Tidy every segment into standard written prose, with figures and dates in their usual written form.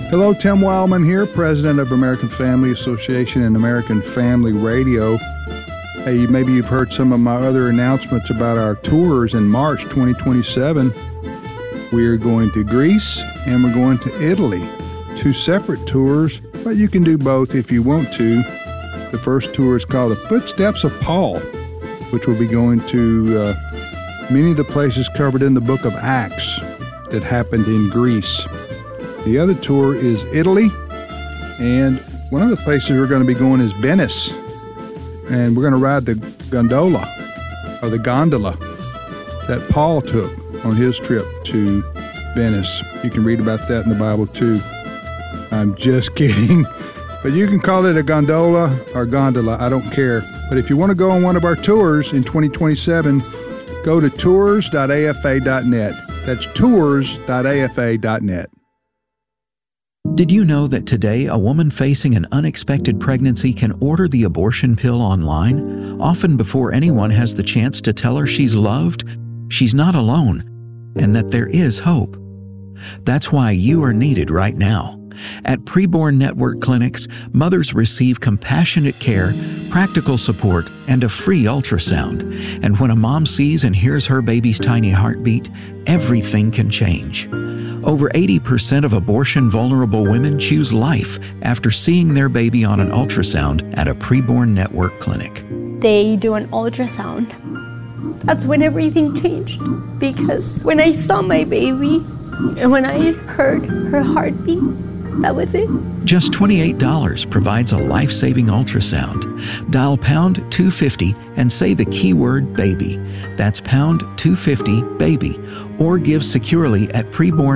Hello, Tim Wildman here, President of American Family Association and American Family Radio. Hey, maybe you've heard some of my other announcements about our tours in March 2027. We're going to Greece and we're going to Italy. 2 separate tours, but you can do both if you want to. The first tour is called The Footsteps of Paul, which will be going to many of the places covered in the book of Acts that happened in Greece. The other tour is Italy, and one of the places we're going to be going is Venice, and we're going to ride the gondola that Paul took on his trip to Venice. You can read about that in the Bible too. I'm just kidding, but you can call it a gondola or gondola, I don't care. But if you want to go on one of our tours in 2027, go to tours.afa.net. That's tours.afa.net. Did you know that today a woman facing an unexpected pregnancy can order the abortion pill online, often before anyone has the chance to tell her she's loved, she's not alone, and that there is hope? That's why you are needed right now. At Preborn Network clinics, mothers receive compassionate care, practical support, and a free ultrasound. And when a mom sees and hears her baby's tiny heartbeat, everything can change. Over 80% of abortion-vulnerable women choose life after seeing their baby on an ultrasound at a Preborn Network clinic. They do an ultrasound. That's when everything changed. Because when I saw my baby and when I heard her heartbeat, that was it. Just $28 provides a life-saving ultrasound. Dial pound 250 and say the keyword baby. That's pound 250 baby. Or give securely at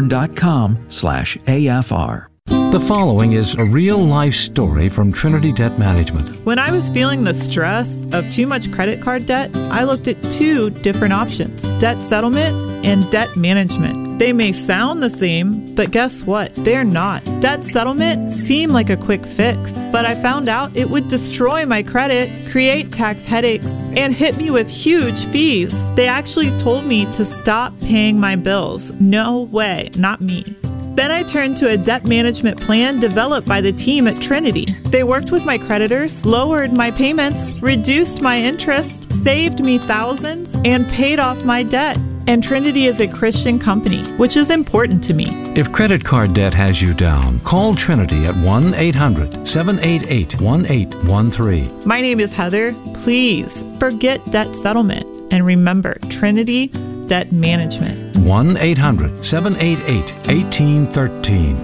preborn.com/AFR. The following is a real-life story from Trinity Debt Management. When I was feeling the stress of too much credit card debt, I looked at 2 different options: debt settlement and debt management. They may sound the same, but guess what? They're not. Debt settlement seemed like a quick fix, but I found out it would destroy my credit, create tax headaches, and hit me with huge fees. They actually told me to stop paying my bills. No way, not me. Then I turned to a debt management plan developed by the team at Trinity. They worked with my creditors, lowered my payments, reduced my interest, saved me thousands, and paid off my debt. And Trinity is a Christian company, which is important to me. If credit card debt has you down, call Trinity at 1-800-788-1813. My name is Heather. Please forget debt settlement and remember Trinity Debt Management. 1-800-788-1813.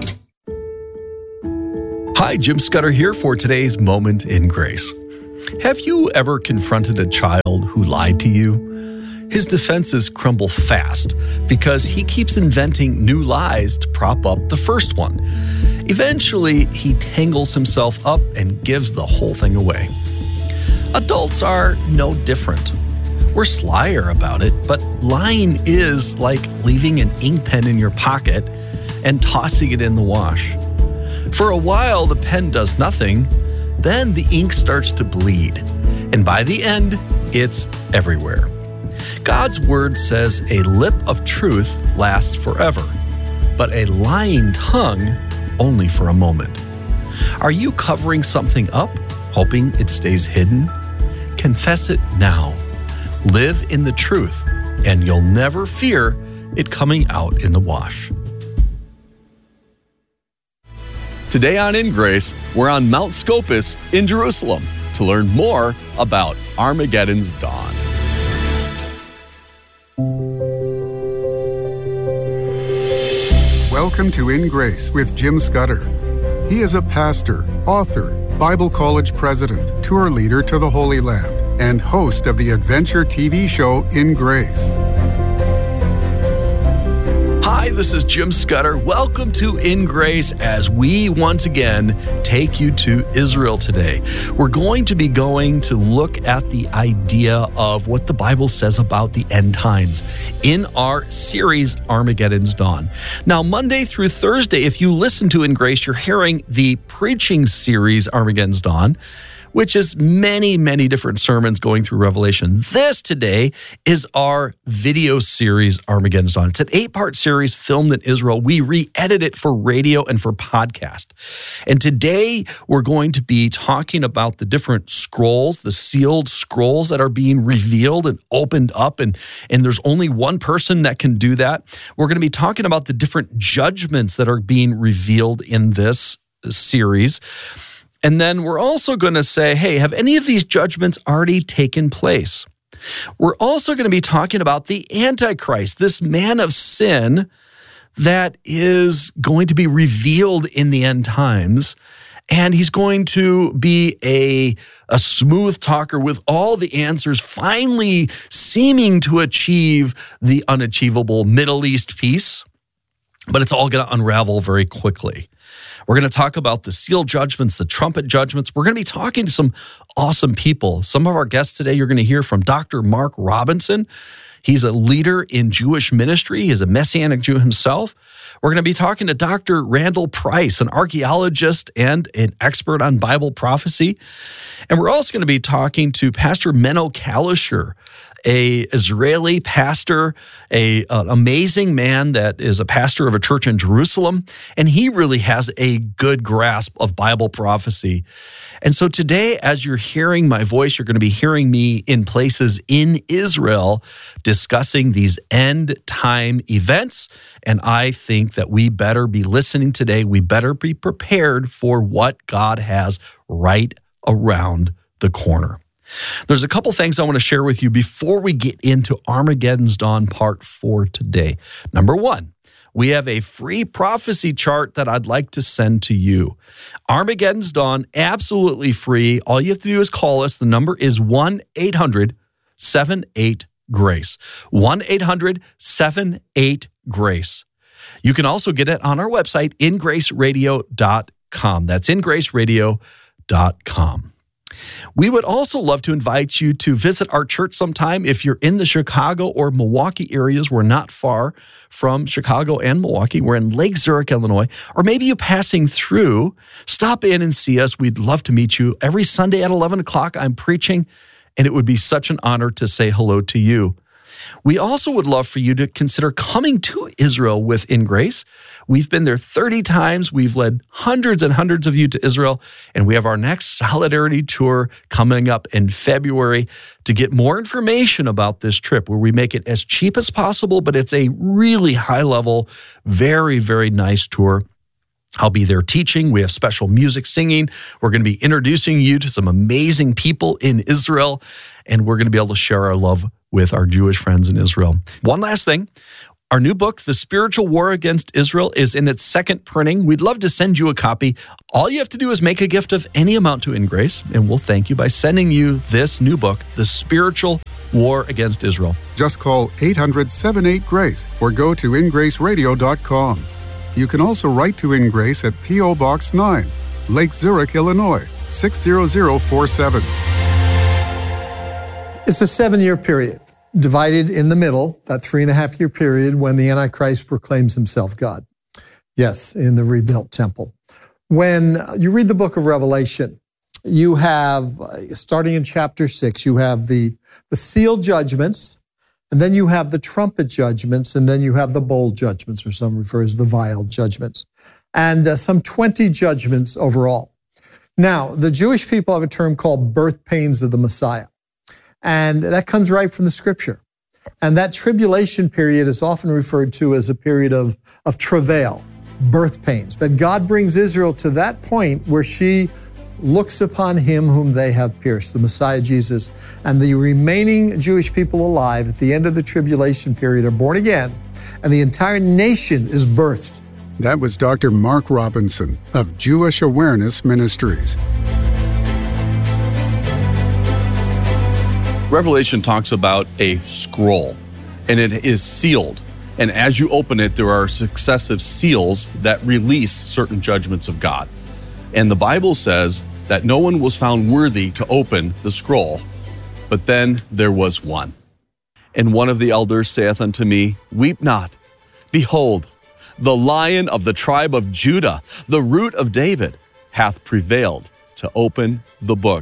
Hi, Jim Scudder here for today's Moment in Grace. Have you ever confronted a child who lied to you? His defenses crumble fast because he keeps inventing new lies to prop up the first one. Eventually, he tangles himself up and gives the whole thing away. Adults are no different. We're slyer about it, but lying is like leaving an ink pen in your pocket and tossing it in the wash. For a while, the pen does nothing, then the ink starts to bleed, and by the end, it's everywhere. God's word says a lip of truth lasts forever, but a lying tongue only for a moment. Are you covering something up, hoping it stays hidden? Confess it now. Live in the truth, and you'll never fear it coming out in the wash. Today on In Grace, we're on Mount Scopus in Jerusalem to learn more about Armageddon's dawn. Welcome to In Grace with Jim Scudder. He is a pastor, author, Bible college president, tour leader to the Holy Land, and host of the adventure TV show In Grace. Hi, this is Jim Scudder. Welcome to In Grace as we once again take you to Israel today. We're going to be going to look at the idea of what the Bible says about the end times in our series, Armageddon's Dawn. Now, Monday through Thursday, if you listen to In Grace, you're hearing the preaching series, Armageddon's Dawn, which is many, many different sermons going through Revelation. This today is our video series, Armageddon's Dawn. It's an 8-part series filmed in Israel. We re-edit it for radio and for podcast. And today we're going to be talking about the different scrolls, the sealed scrolls that are being revealed and opened up. And there's only one person that can do that. We're going to be talking about the different judgments that are being revealed in this series. And then we're also going to say, hey, have any of these judgments already taken place? We're also going to be talking about the Antichrist, this man of sin that is going to be revealed in the end times. And he's going to be a smooth talker with all the answers, finally seeming to achieve the unachievable Middle East peace. But it's all going to unravel very quickly. We're going to talk about the seal judgments, the trumpet judgments. We're going to be talking to some awesome people. Some of our guests today, you're going to hear from Dr. Mark Robinson. He's a leader in Jewish ministry. He's a Messianic Jew himself. We're going to be talking to Dr. Randall Price, an archaeologist and an expert on Bible prophecy. And we're also going to be talking to Pastor Menno Kalisher, an Israeli pastor, an amazing man that is a pastor of a church in Jerusalem, and he really has a good grasp of Bible prophecy. And so today, as you're hearing my voice, you're going to be hearing me in places in Israel discussing these end-time events, and I think that we better be listening today. We better be prepared for what God has right around the corner. There's a couple things I want to share with you before we get into Armageddon's Dawn Part 4 today. Number one, we have a free prophecy chart that I'd like to send to you. Armageddon's Dawn, absolutely free. All you have to do is call us. The number is 1-800-78-GRACE. 1-800-78-GRACE. You can also get it on our website, ingraceradio.com. That's ingraceradio.com. We would also love to invite you to visit our church sometime. If you're in the Chicago or Milwaukee areas, we're not far from Chicago and Milwaukee. We're in Lake Zurich, Illinois. Or maybe you're passing through, stop in and see us. We'd love to meet you. Every Sunday at 11 o'clock, I'm preaching, and it would be such an honor to say hello to you. We also would love for you to consider coming to Israel with In Grace. We've been there 30 times. We've led hundreds and hundreds of you to Israel, and we have our next Solidarity Tour coming up in February. To get more information about this trip, where we make it as cheap as possible, but it's a really high-level, very, very nice tour. I'll be there teaching. We have special music singing. We're going to be introducing you to some amazing people in Israel, and we're going to be able to share our love with our Jewish friends in Israel. One last thing. Our new book, The Spiritual War Against Israel, is in its second printing. We'd love to send you a copy. All you have to do is make a gift of any amount to In Grace, and we'll thank you by sending you this new book, The Spiritual War Against Israel. Just call 800-78-GRACE or go to ingraceradio.com. You can also write to In Grace at P.O. Box 9, Lake Zurich, Illinois, 60047. It's a 7-year period, divided in the middle, that 3.5-year period when the Antichrist proclaims himself God. Yes, in the rebuilt temple. When you read the book of Revelation, you have, starting in chapter 6, you have the sealed judgments, and then you have the trumpet judgments, and then you have the bowl judgments, or some refer as the vial judgments, and some 20 judgments overall. Now, the Jewish people have a term called birth pains of the Messiah. And that comes right from the scripture. And that tribulation period is often referred to as a period of travail, birth pains. That God brings Israel to that point where she looks upon him whom they have pierced, the Messiah Jesus. And the remaining Jewish people alive at the end of the tribulation period are born again, and the entire nation is birthed. That was Dr. Mark Robinson of Jewish Awareness Ministries. Revelation talks about a scroll, and it is sealed. And as you open it, there are successive seals that release certain judgments of God. And the Bible says that no one was found worthy to open the scroll, but then there was one. And one of the elders saith unto me, Weep not. Behold, the Lion of the tribe of Judah, the Root of David, hath prevailed to open the book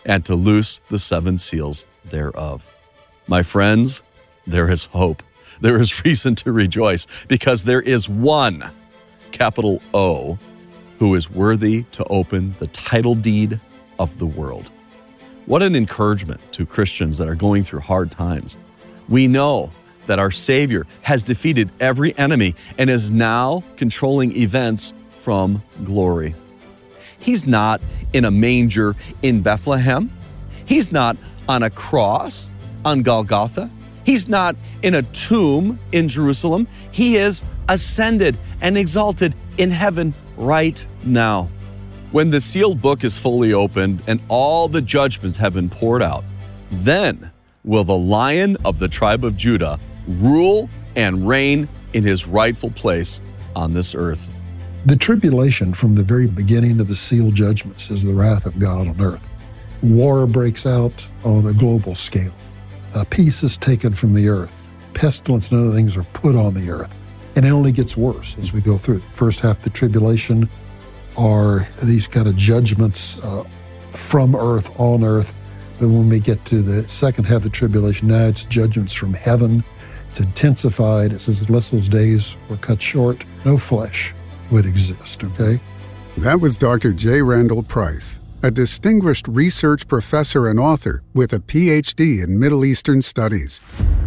and to loose the 7 seals thereof. My friends, there is hope. There is reason to rejoice because there is one, capital O, who is worthy to open the title deed of the world. What an encouragement to Christians that are going through hard times. We know that our Savior has defeated every enemy and is now controlling events from glory. He's not in a manger in Bethlehem. He's not on a cross on Golgotha. He's not in a tomb in Jerusalem. He is ascended and exalted in heaven right now. When the sealed book is fully opened and all the judgments have been poured out, then will the Lion of the tribe of Judah rule and reign in his rightful place on this earth. The tribulation from the very beginning of the sealed judgments is the wrath of God on earth. War breaks out on a global scale. Peace is taken from the earth. Pestilence and other things are put on the earth. And it only gets worse as we go through it. First half of the tribulation are these kind of judgments from earth, on earth. Then when we get to the second half of the tribulation, now it's judgments from heaven. It's intensified. It says, unless those days were cut short, no flesh would exist, okay? That was Dr. J. Randall Price, a distinguished research professor and author with a PhD in Middle Eastern Studies.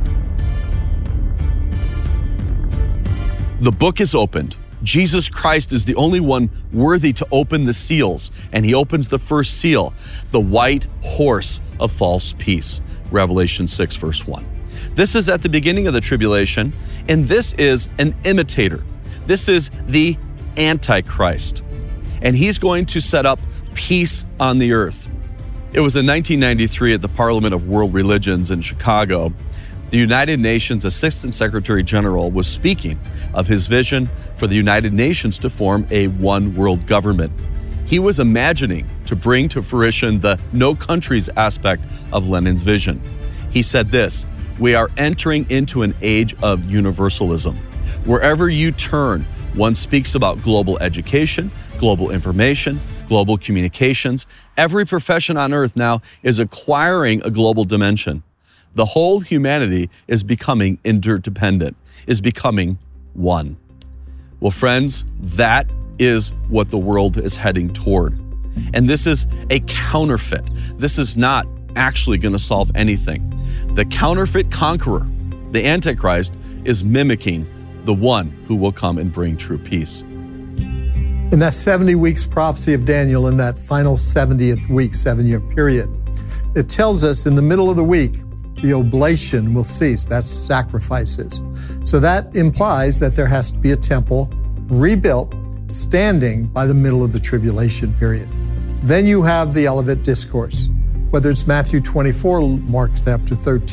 The book is opened. Jesus Christ is the only one worthy to open the seals, and he opens the first seal, the white horse of false peace, Revelation 6, verse 1. This is at the beginning of the tribulation, and this is an imitator. This is the Antichrist, and he's going to set up peace on the earth. It was in 1993 at the Parliament of World Religions in Chicago. The United Nations Assistant Secretary General was speaking of his vision for the United Nations to form a one world government. He was imagining to bring to fruition the no countries aspect of Lenin's vision. He said this, "We are entering into an age of universalism. Wherever you turn, one speaks about global education, global information, global communications. Every profession on earth now is acquiring a global dimension. The whole humanity is becoming interdependent, is becoming one." Well, friends, that is what the world is heading toward. And this is a counterfeit. This is not actually going to solve anything. The counterfeit conqueror, the Antichrist, is mimicking the one who will come and bring true peace. In that 70 weeks prophecy of Daniel, in that final 70th week, 7-year period, it tells us in the middle of the week, the oblation will cease. That's sacrifices. So that implies that there has to be a temple rebuilt, standing by the middle of the tribulation period. Then you have the Olivet Discourse, whether it's Matthew 24, Mark chapter 13,